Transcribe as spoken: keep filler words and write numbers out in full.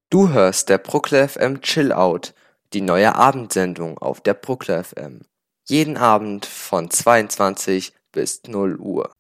Du hörst der Bruckler F M Chill Out, die neue Abendsendung auf der Bruckler F M. Jeden Abend von zweiundzwanzig bis null Uhr.